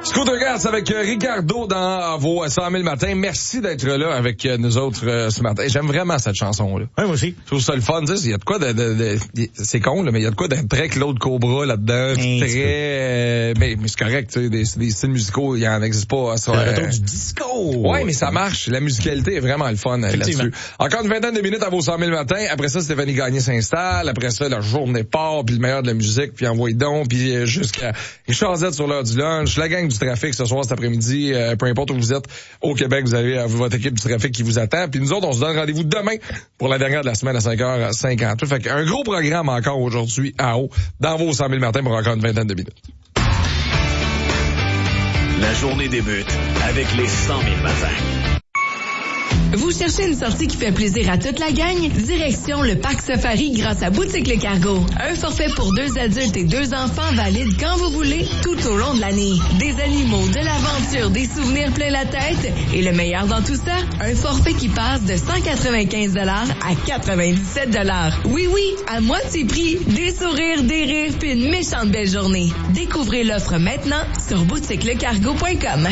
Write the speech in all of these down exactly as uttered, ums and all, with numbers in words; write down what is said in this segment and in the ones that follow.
Scooter Gas avec Ricardo dans vos cent mille matins. Merci d'être là avec nous autres euh, ce matin. J'aime vraiment cette chanson-là. Oui, moi aussi. Je trouve ça le fun. Il y a de quoi de... de, de, de c'est con, là, mais il y a de quoi d'être très Claude Cobra là-dedans. Un très... Euh, mais, mais c'est correct, tu sais, des, des styles musicaux, il n'y en existe pas. C'est le retour euh... du disco. Oui, mais ça marche. La musicalité est vraiment le fun euh, là-dessus. Encore une vingtaine de minutes à vos cent mille matins. Après ça, Stéphanie Gagné s'installe. Après ça, la journée part, puis le meilleur de la musique, puis envoie donc, puis jusqu'à Richard Z sur l'heure du lunch. La gang du trafic ce soir, cet après-midi, euh, peu importe où vous êtes au Québec, vous avez euh, votre équipe du trafic qui vous attend. Puis nous autres, on se donne rendez-vous demain pour la dernière de la semaine à cinq heures cinquante. Fait qu'un gros programme encore aujourd'hui à haut dans vos cent mille matins pour encore une vingtaine de minutes. La journée débute avec les cent mille matins. Vous cherchez une sortie qui fait plaisir à toute la gang? Direction le Parc Safari grâce à Boutique Le Cargo. Un forfait pour deux adultes et deux enfants valide quand vous voulez, tout au long de l'année. Des animaux, de l'aventure, des souvenirs plein la tête. Et le meilleur dans tout ça, un forfait qui passe de cent quatre-vingt-quinze dollars à quatre-vingt-dix-sept dollars. Oui, oui, à moitié prix. Des sourires, des rires, puis une méchante belle journée. Découvrez l'offre maintenant sur boutique le cargo point com.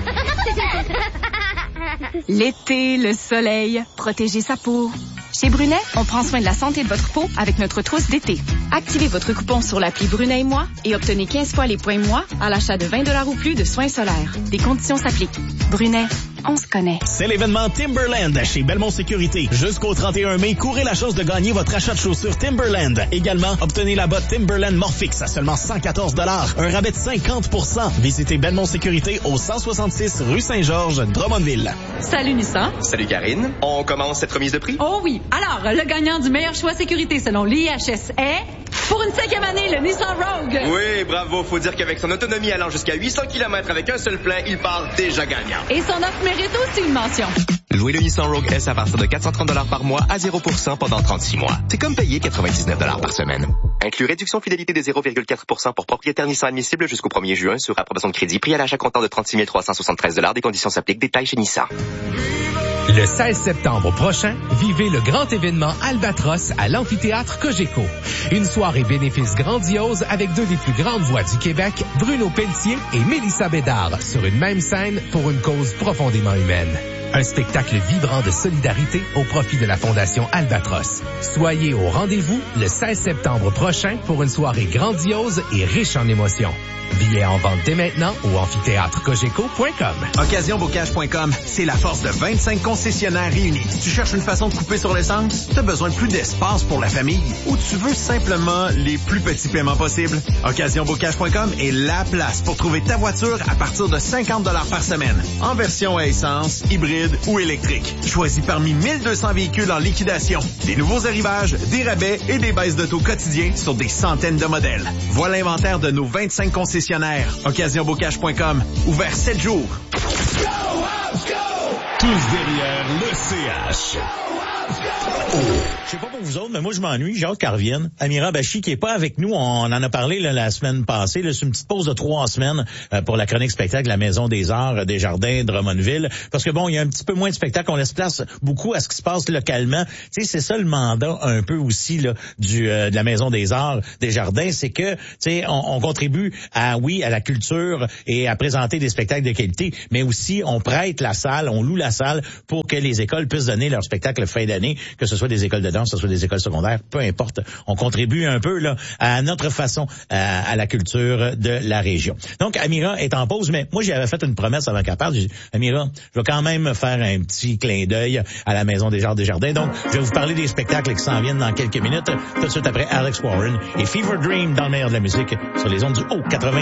L'été, le soleil, protéger sa peau. Chez Brunet, on prend soin de la santé de votre peau avec notre trousse d'été. Activez votre coupon sur l'appli Brunet et moi et obtenez quinze fois les points moi à l'achat de vingt dollars ou plus de soins solaires. Des conditions s'appliquent. Brunet, on se connaît. C'est l'événement Timberland chez Belmont Sécurité. Jusqu'au trente et un mai, courez la chance de gagner votre achat de chaussures Timberland. Également, obtenez la botte Timberland Morphix à seulement cent quatorze dollars. Un rabais de cinquante pour cent. Visitez Belmont Sécurité au cent soixante-six rue Saint-Georges, Drummondville. Salut Nissan. Salut Karine. On commence cette remise de prix? Oh oui. Alors, le gagnant du meilleur choix sécurité selon l'I H S est... Pour une cinquième année, le Nissan Rogue. Oui, bravo. Faut dire qu'avec son autonomie allant jusqu'à huit cents kilomètres avec un seul plein, il part déjà gagnant. Et son offre mérite aussi une mention. Louez le Nissan Rogue S à partir de quatre cent trente dollars par mois à zéro pour cent pendant trente-six mois. C'est comme payer quatre-vingt-dix-neuf dollars par semaine. Inclus réduction fidélité de zéro virgule quatre pour cent pour propriétaire Nissan admissible jusqu'au premier juin sur approbation de crédit. Prix à l'achat comptant de trente-six mille trois cent soixante-treize dollars. Des conditions s'appliquent. Détails chez Nissan. Le seize septembre prochain, vivez le grand événement Albatros à l'amphithéâtre Cogeco. Une soirée bénéfice grandiose avec deux des plus grandes voix du Québec, Bruno Pelletier et Mélissa Bédard, sur une même scène pour une cause profondément humaine. Un spectacle vibrant de solidarité au profit de la Fondation Albatros. Soyez au rendez-vous le seize septembre prochain pour une soirée grandiose et riche en émotions. Billets en vente dès maintenant au amphithéâtre cogeco point com. occasion bocage point com, c'est la force de vingt-cinq concessionnaires réunis. Si tu cherches une façon de couper sur l'essence, tu as besoin de plus d'espace pour la famille ou tu veux simplement les plus petits paiements possibles, occasion bocage point com est la place pour trouver ta voiture à partir de cinquante dollars par semaine, en version à essence, hybride ou électrique. Choisis parmi mille deux cents véhicules en liquidation, des nouveaux arrivages, des rabais et des baisses de taux quotidiens sur des centaines de modèles. Voilà l'inventaire de nos vingt-cinq concessionnaires. occasion bocage point com, ouvert sept jours. Go, go! Tous derrière le C H. Oh. Je sais pas pour vous autres, mais moi je m'ennuie, j'ai hâte qu'elle revienne. Amira Bachi qui est pas avec nous, on en a parlé là, la semaine passée, là, c'est une petite pause de trois semaines euh, pour la chronique spectacle de la Maison des Arts des Jardins de Drummondville, parce que bon, il y a un petit peu moins de spectacles, on laisse place beaucoup à ce qui se passe localement. Tu sais, c'est ça le mandat un peu aussi là du euh, de la Maison des Arts des Jardins, c'est que tu sais on, on contribue à oui à la culture et à présenter des spectacles de qualité, mais aussi on prête la salle, on loue la salle pour que les écoles puissent donner leur spectacle fin d'année, que ce soit des écoles de danse, que ce soit des écoles secondaires, peu importe. On contribue un peu là à notre façon à, à la culture de la région. Donc, Amira est en pause, mais moi, j'avais fait une promesse avant qu'elle parte. J'ai dit, Amira, je vais quand même faire un petit clin d'œil à la Maison des Arts des Jardins. Donc, je vais vous parler des spectacles qui s'en viennent dans quelques minutes. Tout de suite après Alex Warren et Fever Dream dans le meilleur de la musique sur les ondes du Haut quatre-vingt.